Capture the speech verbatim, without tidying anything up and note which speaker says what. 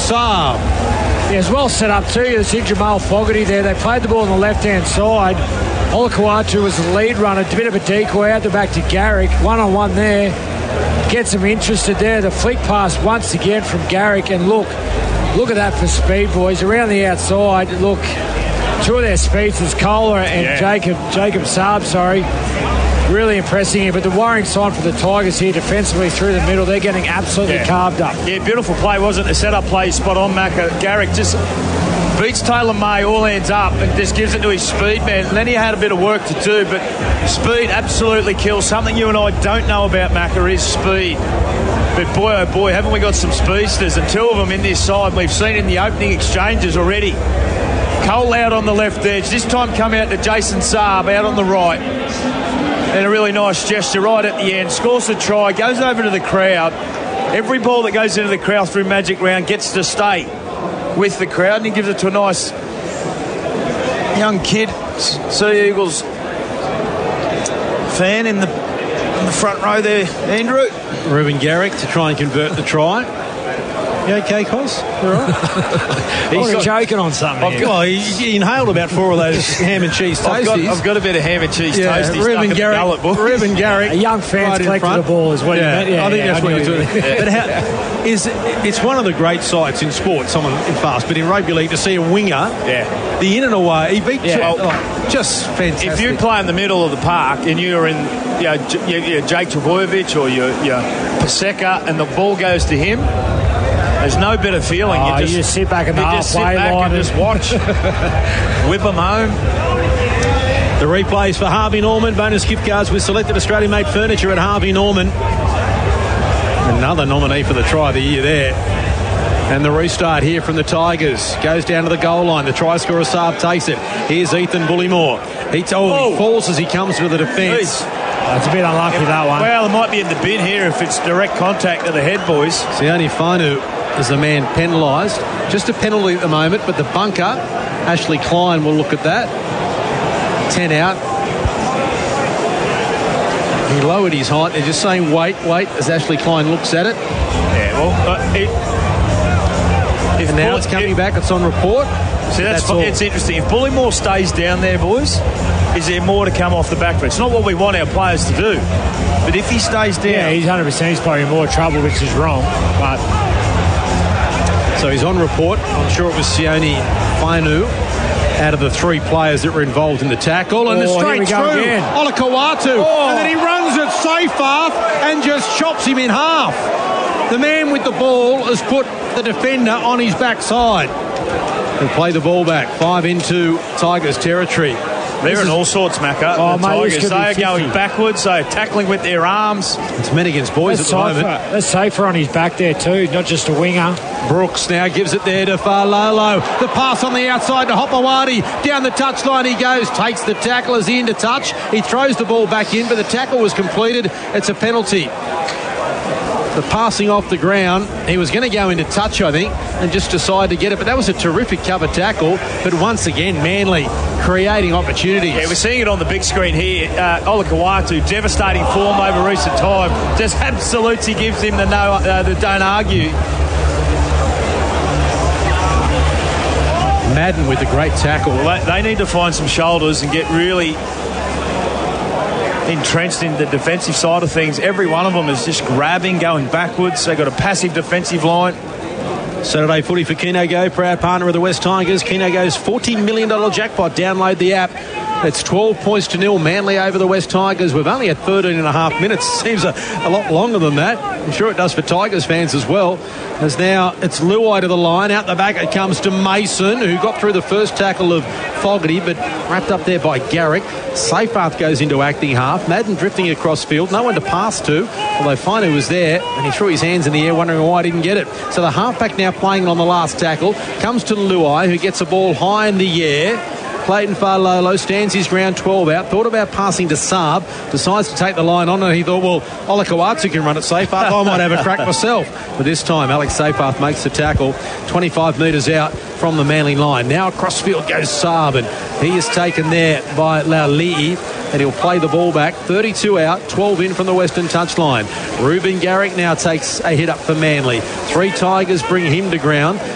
Speaker 1: Saab.
Speaker 2: Yeah, it's well set up too. You see Jamal Fogarty there. They played the ball on the left-hand side. Olakau'atu was the lead runner. A bit of a decoy out the back to Garrick. One-on-one there. Gets him interested there. The flick pass once again from Garrick. And look, look at that for speed, boys. Around the outside, look, two of their speedsters, Kohler and yeah. Jacob Jacob Saab, sorry. Really impressing here, but the worrying sign for the Tigers here defensively through the middle. They're getting absolutely yeah. carved up.
Speaker 3: Yeah, beautiful play, wasn't it? The set-up play spot on, Macca. Garrick just beats Taylor May, all hands up, and just gives it to his speed man. Lenny had a bit of work to do, but speed absolutely kills. Something you and I don't know about Macca is speed. But boy, oh boy, haven't we got some speedsters, and two of them in this side. We've seen in the opening exchanges already. Cole out on the left edge. This time come out to Jason Saab out on the right. And a really nice gesture right at the end. Scores a try, goes over to the crowd. Every ball that goes into the crowd through Magic Round gets to stay with the crowd, and he gives it to a nice young kid, Sea Eagles fan in the, in the front row there, Andrew.
Speaker 1: Ruben Garrick to try and convert the try. You okay, Cos? You all right?
Speaker 2: He's got, joking on something.
Speaker 1: I've got, well, he, he inhaled about four of those ham and cheese toasties.
Speaker 3: I've got, I've got a bit of ham and cheese
Speaker 1: yeah,
Speaker 3: toasties.
Speaker 1: Ruben Garrick, Ruben Garrick.
Speaker 2: A young fan
Speaker 1: right
Speaker 2: collected the ball is what
Speaker 1: yeah,
Speaker 2: you meant. Yeah,
Speaker 1: I think
Speaker 2: yeah,
Speaker 1: that's
Speaker 2: I
Speaker 1: what you're doing.
Speaker 2: Yeah.
Speaker 1: But how, is, it's one of the great sights in sport, someone in fast, but in rugby league to see a winger,
Speaker 3: yeah.
Speaker 1: the in and away, he beat
Speaker 3: yeah.
Speaker 1: you, oh, just fantastic.
Speaker 3: If you play in the middle of the park and you're in, you know, you're Jake Trbojevic or you're, you're Paseka and the ball goes to him, there's no better feeling.
Speaker 2: Oh,
Speaker 3: you, just,
Speaker 2: you just sit back in the halfway line
Speaker 3: and just watch. Whip them home.
Speaker 1: The replays for Harvey Norman. Bonus gift cards with selected Australian-made furniture at Harvey Norman. Another nominee for the try of the year there. And the restart here from the Tigers. Goes down to the goal line. The try scorer Saab takes it. Here's Ethan Bullimore. He, oh, he falls as he comes to the defence.
Speaker 2: That's a bit unlucky, that one.
Speaker 3: Well, it might be in the bin here if it's direct contact to the head, boys.
Speaker 1: Sione Fainu is the man penalised. Just a penalty at the moment, but the bunker, Ashley Klein, will look at that. ten out. He lowered his height. They're just saying wait, wait, as Ashley Klein looks at it.
Speaker 3: Yeah, well, uh, it, if
Speaker 1: and now
Speaker 3: Bull-
Speaker 1: it's coming
Speaker 3: if,
Speaker 1: back. It's on report.
Speaker 3: See, that's,
Speaker 1: that's all.
Speaker 3: It's interesting. If Bullimore stays down there, boys, is there more to come off the back foot? It's not what we want our players to do. But if he stays down...
Speaker 2: Yeah, he's one hundred percent. He's probably in more trouble, which is wrong. But...
Speaker 1: So he's on report. I'm sure it was Sione Fainu out of the three players that were involved in the tackle. And
Speaker 2: oh,
Speaker 1: the straight through. Olakau'atu.
Speaker 2: Oh.
Speaker 1: And then he runs it safe half and just chops him in half. The man with the ball has put the defender on his backside. And play the ball back. Five into Tigers territory.
Speaker 3: They're this in is... all sorts, Macca.
Speaker 2: Oh,
Speaker 3: the
Speaker 2: mate,
Speaker 3: Tigers, they are going backwards. They're tackling with their arms.
Speaker 1: It's men against boys
Speaker 2: That's
Speaker 1: at the moment.
Speaker 2: That's safer on his back there too, not just a winger.
Speaker 1: Brooks now gives it there to Falolo. The pass on the outside to Hopewadi. Down the touchline he goes. Takes the tackle as he into touch. He throws the ball back in, but the tackle was completed. It's a penalty. The passing off the ground, he was going to go into touch, I think, and just decide to get it. But that was a terrific cover tackle. But once again, Manly creating opportunities.
Speaker 3: Yeah, we're seeing it on the big screen here. Uh, Olakau'atu, devastating form over recent time. Just absolutely gives him the no, uh, the don't argue.
Speaker 1: Madden with a great tackle.
Speaker 3: Well, they, they need to find some shoulders and get really entrenched in the defensive side of things. Every one of them is just grabbing, going backwards. They've got a passive defensive line.
Speaker 1: Saturday footy for Keno Go, proud partner of the West Tigers. Keno Go's forty million dollars jackpot. Download the app. It's twelve points to nil. Manly over the West Tigers. We've only had thirteen and a half minutes. Seems a, a lot longer than that. I'm sure it does for Tigers fans as well. As now it's Luai to the line. Out the back it comes to Mason, who got through the first tackle of Fogarty, but wrapped up there by Garrick. Seyfarth goes into acting half. Madden drifting across field. No one to pass to, although Fainu was there, and he threw his hands in the air wondering why he didn't get it. So the halfback now playing on the last tackle. Comes to Luai, who gets a ball high in the air. Clayton Falolo stands his ground twelve out. Thought about passing to Saab. Decides to take the line on, and he thought, well, Olakau'atu can run it safe. I might have a crack myself. But this time, Alex Seyfarth makes the tackle. twenty-five metres out from the Manly line. Now across field goes Saab, and he is taken there by Laulii, and he'll play the ball back. thirty-two out, twelve in from the Western touchline. Ruben Garrick now takes a hit up for Manly. Three Tigers bring him to ground.